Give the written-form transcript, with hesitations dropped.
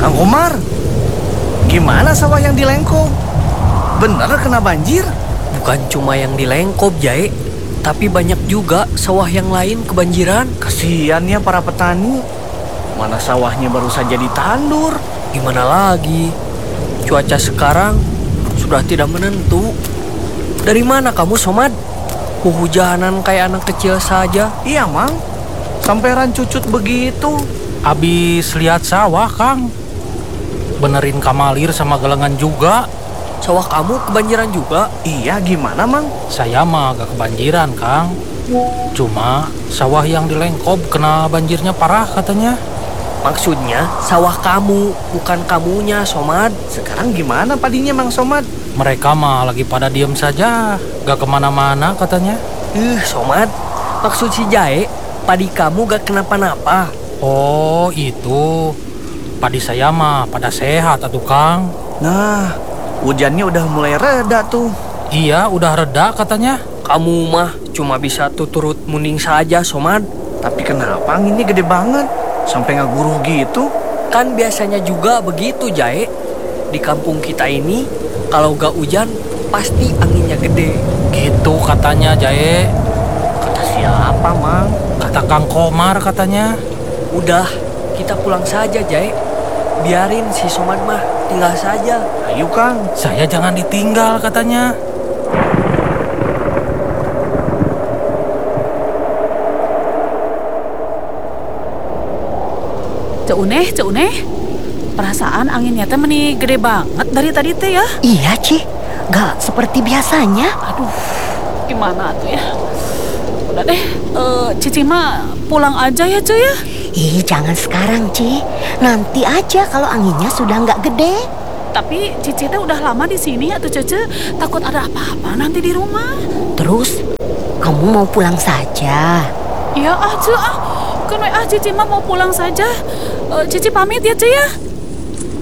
Kang Komar, gimana sawah yang di Lengkop? Bener kena banjir? Bukan cuma yang di Lengkop, Jai, tapi banyak juga sawah yang lain kebanjiran. Kasian ya para petani. Mana sawahnya baru saja ditandur. Gimana lagi? Cuaca sekarang sudah tidak menentu. Dari mana kamu, Somad? Hujanan kayak anak kecil saja. Iya, Mang. Sampai rancucut begitu. Habis lihat sawah, Kang. Benerin kamalir sama gelengan juga. Sawah kamu kebanjiran juga? Iya, gimana, Mang? Saya mah gak kebanjiran, Kang. Cuma sawah yang di Lengkop kena banjirnya parah katanya. Maksudnya sawah kamu, bukan kamunya, Somad. Sekarang gimana padinya, Mang Somad? Mereka mah lagi pada diem saja, gak kemana-mana katanya. Somad, maksud si Jae, padi kamu gak kenapa-napa. Oh, itu. Padi saya mah pada sehat atuh, Kang. Nah, hujannya udah mulai reda tuh. Iya, udah reda katanya. Kamu mah cuma bisa tuturut munding saja, Somad. Tapi kenapa anginnya gede banget? Sampai ngaguruh gitu? Kan biasanya juga begitu, Jae. Di kampung kita ini, kalau gak hujan, pasti anginnya gede. Gitu katanya, Jae. Kata siapa, Mang? Kata Kang Komar katanya. Udah, kita pulang saja, Jae. Biarin si Somad mah tinggal saja. Ayo, Kang. Saya jangan ditinggal katanya. Cek Uneh, perasaan anginnya teh meni gede banget dari tadi teh ya. Iya, Ci. Gak seperti biasanya. Aduh, gimana tuh ya? Udah deh, Cici mah pulang aja ya, cuy ya. Ih, jangan sekarang, Ci. Nanti aja kalau anginnya sudah nggak gede. Tapi Cici teh udah lama di sini ya tuh, Cece. Takut ada apa-apa nanti di rumah. Terus, kamu mau pulang saja? Iya, Cici mah mau pulang saja. Cici pamit ya, cuy ya.